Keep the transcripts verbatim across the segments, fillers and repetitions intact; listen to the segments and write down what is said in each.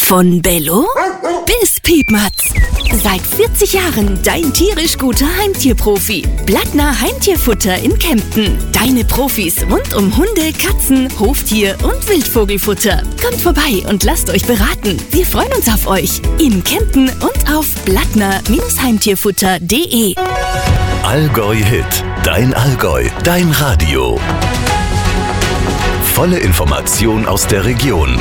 Von Bello bis Piepmatz. Seit vierzig Jahren dein tierisch guter Heimtierprofi. Blattner Heimtierfutter in Kempten. Deine Profis rund um Hunde, Katzen, Hoftier und Wildvogelfutter. Kommt vorbei und lasst euch beraten. Wir freuen uns auf euch. In Kempten und auf blattner Heimtierfutter punkt de. Allgäu Hit. Dein Allgäu. Dein Radio. Volle Information aus der Region.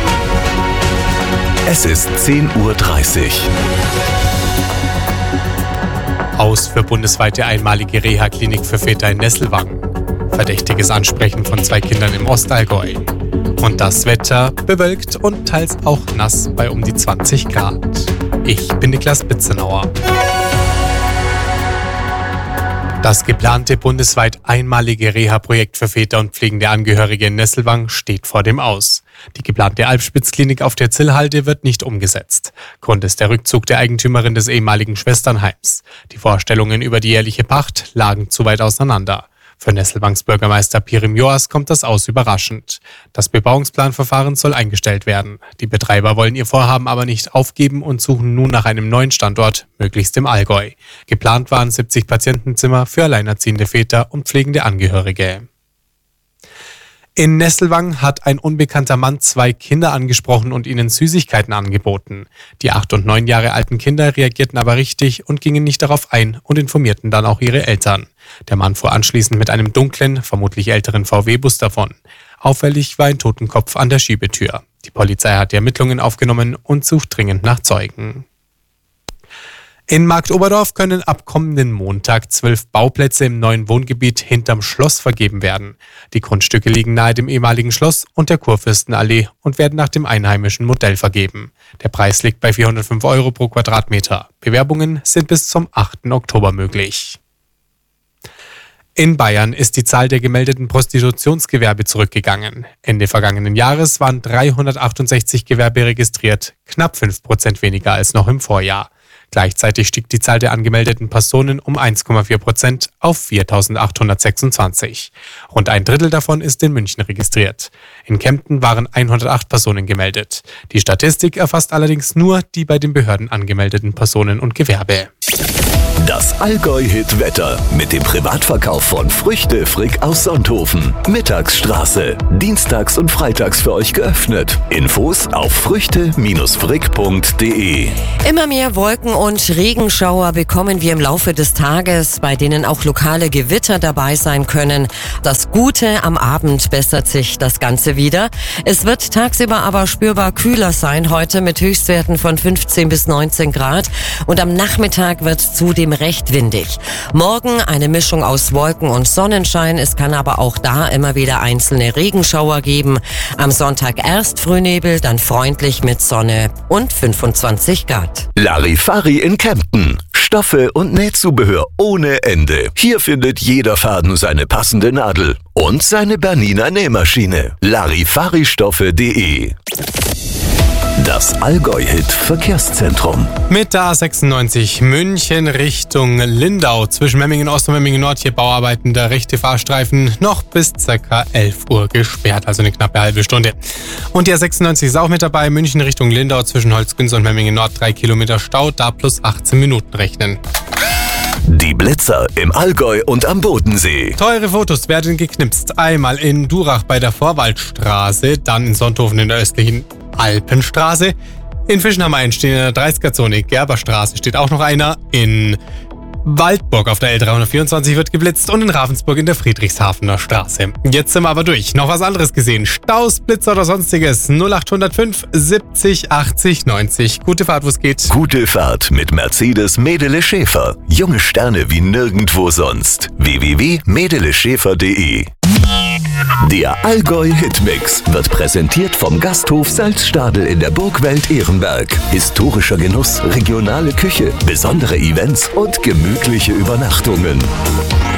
Es ist zehn Uhr dreißig. Aus für bundesweite einmalige Reha-Klinik für Väter in Nesselwang. Verdächtiges Ansprechen von zwei Kindern im Ostallgäu. Und das Wetter bewölkt und teils auch nass bei um die zwanzig Grad. Ich bin Niklas Bitzenauer. Das geplante bundesweit einmalige Reha-Projekt für Väter und pflegende Angehörige in Nesselwang steht vor dem Aus. Die geplante Alpspitzklinik auf der Zillhalde wird nicht umgesetzt. Grund ist der Rückzug der Eigentümerin des ehemaligen Schwesternheims. Die Vorstellungen über die jährliche Pacht lagen zu weit auseinander. Für Nesselwangs Bürgermeister Pirim Joas kommt das Aus überraschend. Das Bebauungsplanverfahren soll eingestellt werden. Die Betreiber wollen ihr Vorhaben aber nicht aufgeben und suchen nun nach einem neuen Standort, möglichst im Allgäu. Geplant waren siebzig Patientenzimmer für alleinerziehende Väter und pflegende Angehörige. In Nesselwang hat ein unbekannter Mann zwei Kinder angesprochen und ihnen Süßigkeiten angeboten. Die acht und neun Jahre alten Kinder reagierten aber richtig und gingen nicht darauf ein und informierten dann auch ihre Eltern. Der Mann fuhr anschließend mit einem dunklen, vermutlich älteren V W-Bus davon. Auffällig war ein Totenkopf an der Schiebetür. Die Polizei hat die Ermittlungen aufgenommen und sucht dringend nach Zeugen. In Marktoberdorf können ab kommenden Montag zwölf Bauplätze im neuen Wohngebiet hinterm Schloss vergeben werden. Die Grundstücke liegen nahe dem ehemaligen Schloss und der Kurfürstenallee und werden nach dem einheimischen Modell vergeben. Der Preis liegt bei vierhundertfünf Euro pro Quadratmeter. Bewerbungen sind bis zum achten Oktober möglich. In Bayern ist die Zahl der gemeldeten Prostitutionsgewerbe zurückgegangen. Ende vergangenen Jahres waren dreihundertachtundsechzig Gewerbe registriert, knapp fünf Prozent weniger als noch im Vorjahr. Gleichzeitig stieg die Zahl der angemeldeten Personen um eins Komma vier Prozent auf viertausendachthundertsechsundzwanzig. Rund ein Drittel davon ist in München registriert. In Kempten waren hundertacht Personen gemeldet. Die Statistik erfasst allerdings nur die bei den Behörden angemeldeten Personen und Gewerbe. Das Allgäu-Hit-Wetter mit dem Privatverkauf von Früchte Frick aus Sonthofen. Mittagsstraße. Dienstags und freitags für euch geöffnet. Infos auf früchte Frick punkt de. Immer mehr Wolken und Regenschauer bekommen wir im Laufe des Tages, bei denen auch lokale Gewitter dabei sein können. Das Gute, am Abend bessert sich das Ganze wieder. Es wird tagsüber aber spürbar kühler sein heute mit Höchstwerten von fünfzehn bis neunzehn Grad. Und am Nachmittag wird zudem recht windig. Morgen eine Mischung aus Wolken und Sonnenschein. Es kann aber auch da immer wieder einzelne Regenschauer geben. Am Sonntag erst Frühnebel, dann freundlich mit Sonne und fünfundzwanzig Grad. Larifari in Kempten. Stoffe und Nähzubehör ohne Ende. Hier findet jeder Faden seine passende Nadel und seine Bernina Nähmaschine. Larifaristoffe punkt de. Das Allgäu-Hit Verkehrszentrum. Mit der A sechsundneunzig München Richtung Lindau zwischen Memmingen Ost und Memmingen Nord hier Bauarbeiten, der rechte Fahrstreifen noch bis ca. elf Uhr gesperrt, also eine knappe halbe Stunde. Und die A sechsundneunzig ist auch mit dabei, München Richtung Lindau zwischen Holzgünz und Memmingen Nord drei Kilometer Stau, da plus achtzehn Minuten rechnen. Die Blitzer im Allgäu und am Bodensee. Teure Fotos werden geknipst. Einmal in Durach bei der Vorwaldstraße, dann in Sonthofen in der östlichen Alpenstraße. In Fischenhammer stehen in der dreißiger-Zone Gerberstraße steht auch noch einer. In Waldburg auf der L dreihundertvierundzwanzig wird geblitzt und in Ravensburg in der Friedrichshafener Straße. Jetzt sind wir aber durch. Noch was anderes gesehen. Staus, Blitzer oder sonstiges. null acht null fünf siebzig achtzig neunzig. Gute Fahrt, wo es geht. Gute Fahrt mit Mercedes Medele Schäfer. Junge Sterne wie nirgendwo sonst. w w w punkt medele schäfer punkt de. Der Allgäu-Hitmix wird präsentiert vom Gasthof Salzstadel in der Burgwelt Ehrenberg. Historischer Genuss, regionale Küche, besondere Events und gemütliche Übernachtungen.